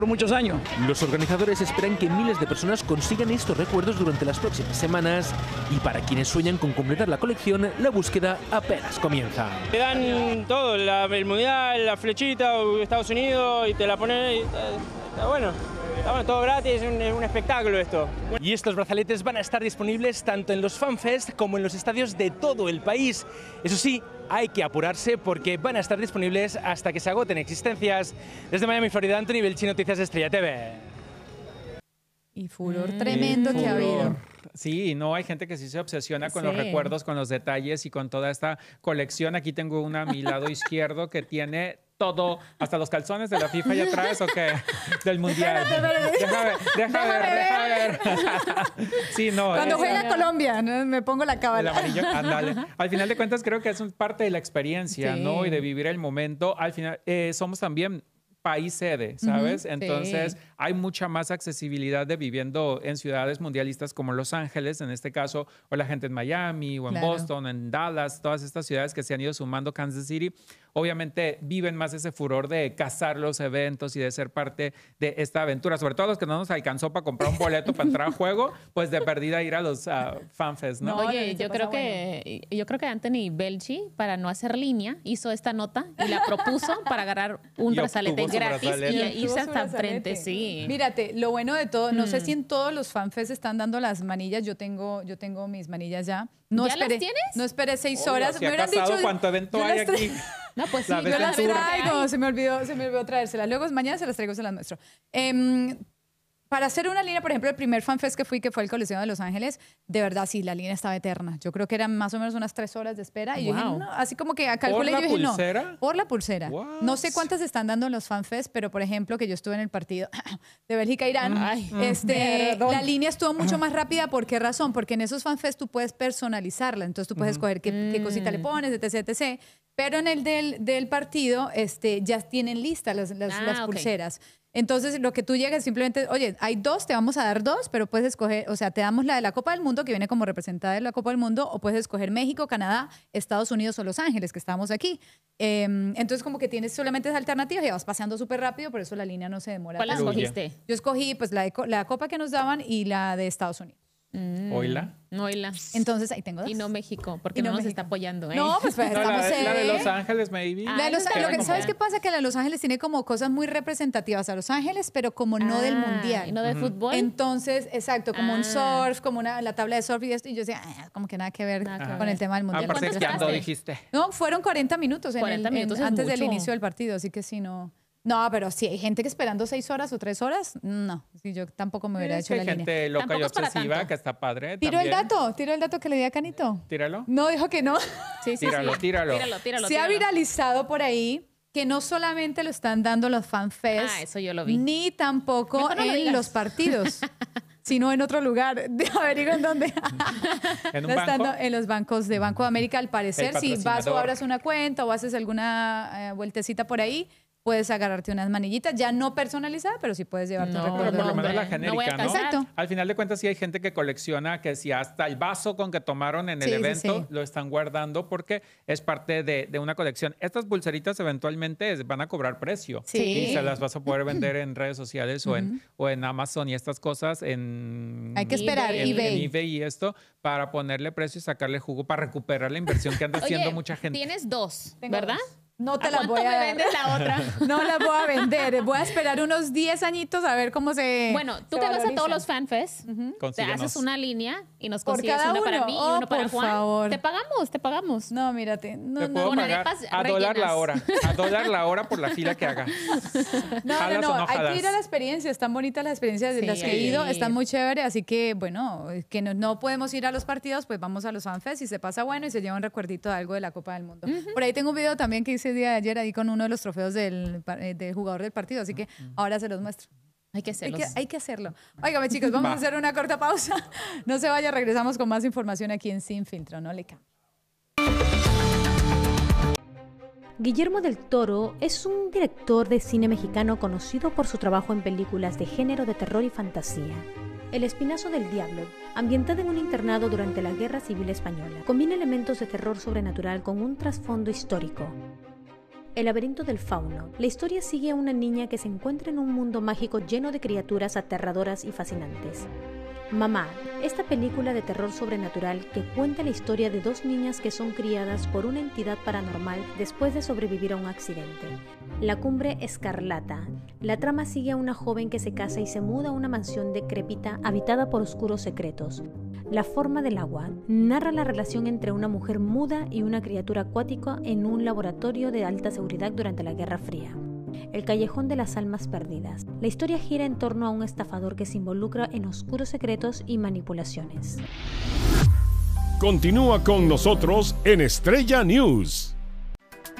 por muchos años. Los organizadores esperan que miles de personas consigan estos recuerdos durante las próximas semanas y para quienes sueñan con completar la colección, la búsqueda apenas comienza. Te dan todo, el mundial, la flechita, Estados Unidos y te la ponen y está bueno. Está bueno, todo gratis, es un espectáculo esto. Y estos brazaletes van a estar disponibles tanto en los FanFest como en los estadios de todo el país. Eso sí, hay que apurarse porque van a estar disponibles hasta que se agoten existencias. Desde Miami, Florida, Anthony Belchi, Noticias Estrella TV. Y furor tremendo que ha habido. Sí, no, hay gente que sí se obsesiona con los recuerdos, con los detalles y con toda esta colección. Aquí tengo una a mi lado izquierdo que tiene todo, hasta los calzones de la FIFA allá atrás, ¿o qué? Del Mundial. Deja ver. Sí, no. Cuando juega Colombia, ¿no? Me pongo la cábala. El amarillo, ándale. Al final de cuentas creo que es parte de la experiencia, ¿no? Y de vivir el momento. Al final somos también país sede, ¿sabes? Entonces hay mucha más accesibilidad de viviendo en ciudades mundialistas como Los Ángeles, en este caso, o la gente en Miami, o en Boston, en Dallas, todas estas ciudades que se han ido sumando, Kansas City, obviamente viven más ese furor de cazar los eventos y de ser parte de esta aventura. Sobre todo los que no nos alcanzó para comprar un boleto para entrar a juego, pues de perdida ir a los FanFest, ¿no? Oye, yo creo que Anthony Belchi, para no hacer línea, hizo esta nota y la propuso para agarrar un brazalete gratis y irse hasta enfrente, sí. Mírate, lo bueno de todo, no sé si en todos los FanFest están dando las manillas, yo tengo mis manillas ya. No ¿Ya esperé, las tienes? No esperé 6 horas. Si me hubieran dicho cuánto evento hay aquí. No, pues sí, yo las traigo, se me olvidó traérselas. Luego mañana se las traigo, se las muestro. Para hacer una línea, por ejemplo, el primer FanFest que fui, que fue el Coliseo de Los Ángeles, de verdad, sí, la línea estaba eterna. Yo creo que eran más o menos unas 3 horas de espera. Y yo dije, no, así como que calculé, yo dije, no. ¿Por la pulsera? What? No sé cuántas están dando en los FanFest, pero, por ejemplo, que yo estuve en el partido de Bélgica-Irán, la línea estuvo mucho más rápida. ¿Por qué razón? Porque en esos FanFest tú puedes personalizarla. Entonces, tú puedes escoger qué cosita le pones, etc., etc. Pero en el del partido ya tienen listas las pulseras. Entonces, lo que tú llegas simplemente, oye, hay 2, te vamos a dar 2, pero puedes escoger, o sea, te damos la de la Copa del Mundo, que viene como representada de la Copa del Mundo, o puedes escoger México, Canadá, Estados Unidos o Los Ángeles, que estamos aquí. Entonces, como que tienes solamente esas alternativas y vas paseando súper rápido, por eso la línea no se demora. ¿Cuál escogiste? Yo escogí pues la Copa que nos daban y la de Estados Unidos. ¿Oila? Entonces ahí tengo 2. Y no México, porque no nos está apoyando, ¿eh? No, pues estamos la de Los Ángeles, maybe. ¿Sabes qué pasa? Que la de Los Ángeles tiene como cosas muy representativas a Los Ángeles, pero como no del mundial. ¿Y no de fútbol? Entonces, exacto, como un surf, como la tabla de surf y esto. Y yo decía, como que nada que ver con el tema del mundial. Aparte, ¿cuánto dijiste? No, fueron 40 minutos, antes del mucho. inicio del partido, así que sí, no. No, pero si hay gente que esperando 6 horas o 3 horas, no. Sí, yo tampoco me hubiera hecho la línea. Hay gente loca y obsesiva que está padre. Tiro el dato que le di a Canito. Tíralo. No, dijo que no. Sí, Tíralo. Se ha viralizado por ahí que no solamente lo están dando los FanFest. Eso yo lo vi. Ni tampoco en los partidos. Sino en otro lugar. Averigua en dónde. ¿En un banco? En los bancos de Banco de América, al parecer. Si vas o abras una cuenta o haces alguna vueltecita por ahí, puedes agarrarte unas manillitas, ya no personalizadas, pero sí puedes llevarte un recuerdo. Pero por lo menos la genérica, ¿no? Exacto. Al final de cuentas sí hay gente que colecciona, que si hasta el vaso con que tomaron en el evento lo están guardando porque es parte de una colección. Estas pulseritas eventualmente van a cobrar precio y se las vas a poder vender en redes sociales o en Amazon y estas cosas hay que esperar en eBay y esto para ponerle precio y sacarle jugo para recuperar la inversión que anda haciendo mucha gente. Tienes 2, ¿verdad? No te la voy a vendes la otra? No la voy a vender. Voy a esperar unos 10 añitos a ver cómo se. Bueno, tú te vas a todos los FanFest, te haces una línea y nos consigues una para mí y uno para Juan. Favor. Te pagamos. No, mírate. Te puedo pagar a $1 la hora. A $1 la hora por la fila que haga. No. Hay que ir a la experiencia. Están bonitas las experiencias de las que he ido. Están muy chéveres. Así que, bueno, que no podemos ir a los partidos, pues vamos a los FanFest y se pasa bueno y se lleva un recuerdito de algo de la Copa del Mundo. Por ahí tengo un video también que hice el día de ayer ahí con uno de los trofeos del jugador del partido, así que ahora se los muestro. Hay que hacerlo. Hay que hacerlo. Óigame, chicos, vamos a hacer una corta pausa. No se vaya, regresamos con más información aquí en Sin Filtro. No le cambie. Guillermo del Toro es un director de cine mexicano conocido por su trabajo en películas de género de terror y fantasía. El Espinazo del Diablo, ambientada en un internado durante la Guerra Civil Española, combina elementos de terror sobrenatural con un trasfondo histórico. El laberinto del fauno. La historia sigue a una niña que se encuentra en un mundo mágico lleno de criaturas aterradoras y fascinantes. Mamá, esta película de terror sobrenatural que cuenta la historia de dos niñas que son criadas por una entidad paranormal después de sobrevivir a un accidente. La Cumbre Escarlata. La trama sigue a una joven que se casa y se muda a una mansión decrépita habitada por oscuros secretos. La forma del agua. Narra la relación entre una mujer muda y una criatura acuática en un laboratorio de alta seguridad durante la Guerra Fría. El callejón de las almas perdidas. La historia gira en torno a un estafador que se involucra en oscuros secretos y manipulaciones. Continúa con nosotros en Estrella News.